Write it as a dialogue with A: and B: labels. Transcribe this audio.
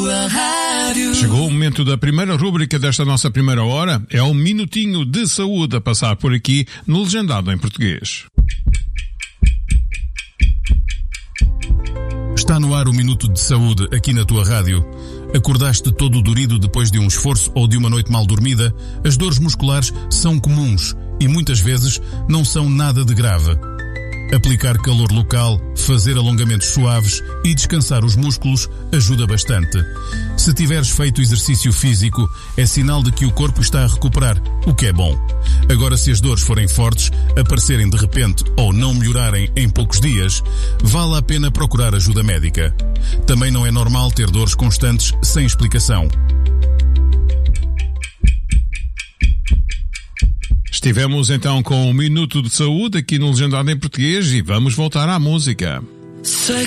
A: tua rádio.
B: Chegou o momento da primeira rúbrica desta nossa primeira hora. É um minutinho de saúde a passar por aqui no Legendado em Português.
C: Está no ar o Minuto de Saúde aqui na tua rádio. Acordaste todo dorido depois de um esforço ou de uma noite mal dormida? As dores musculares são comuns e muitas vezes não são nada de grave. Aplicar calor local, fazer alongamentos suaves e descansar os músculos ajuda bastante. Se tiveres feito exercício físico, é sinal de que o corpo está a recuperar, o que é bom. Agora, se as dores forem fortes, aparecerem de repente ou não melhorarem em poucos dias, vale a pena procurar ajuda médica. Também não é normal ter dores constantes sem explicação.
B: Estivemos então com um Minuto de Saúde aqui no Legendado em Português e vamos voltar à música.